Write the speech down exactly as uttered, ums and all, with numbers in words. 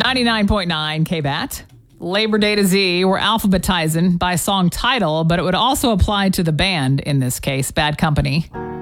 ninety-nine point nine K B A T. Labor Day to Z, we're alphabetizing by song title, but it would also apply to the band in this case, Bad Company.